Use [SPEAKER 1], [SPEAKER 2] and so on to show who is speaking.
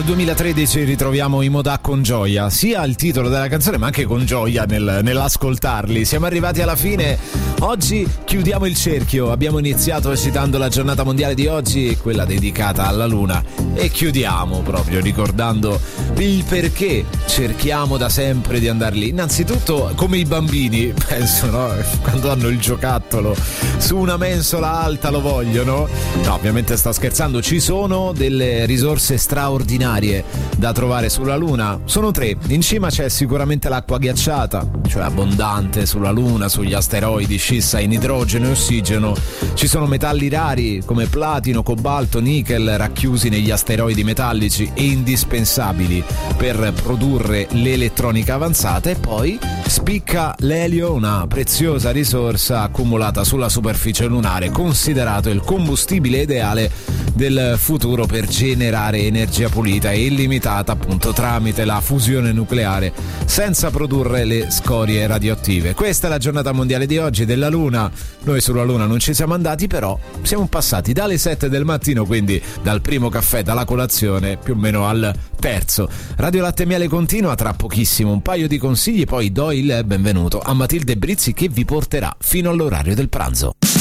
[SPEAKER 1] 2013 ritroviamo i Modà con gioia, sia il titolo della canzone ma anche con gioia nell'ascoltarli. Siamo arrivati alla fine, oggi chiudiamo il cerchio, abbiamo iniziato citando la giornata mondiale di oggi, quella dedicata alla Luna, e chiudiamo proprio ricordando il perché cerchiamo da sempre di andare lì. Innanzitutto come i bambini, penso, no? Quando hanno il giocattolo su una mensola alta lo vogliono. No, ovviamente sto scherzando, ci sono delle risorse straordinarie da trovare sulla Luna. Sono 3. In cima c'è sicuramente l'acqua ghiacciata, cioè abbondante sulla Luna, sugli asteroidi, scissa in idrogeno e ossigeno. Ci sono metalli rari come platino, cobalto, nickel racchiusi negli asteroidi metallici e indispensabili per produrre l'elettronica avanzata. E poi spicca l'elio, una preziosa risorsa accumulata sulla superficie lunare, considerato il combustibile ideale del futuro per generare energia pulita e illimitata, appunto tramite la fusione nucleare, senza produrre le scorie radioattive. Questa è la giornata mondiale di oggi della Luna. Noi sulla Luna non ci siamo andati, però siamo passati dalle 7 del mattino, quindi dal primo caffè, dalla colazione, più o meno al terzo. Radio Latte e Miele continua, tra pochissimo un paio di consigli, poi do il benvenuto a Matilde Brizzi che vi porterà fino all'orario del pranzo.